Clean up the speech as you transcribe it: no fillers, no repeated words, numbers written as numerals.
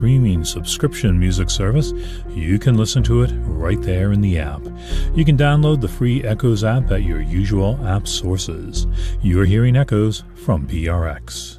streaming subscription music service, you can listen to it right there in the app. You can download the free Echoes app at your usual app sources. You're hearing Echoes from PRX.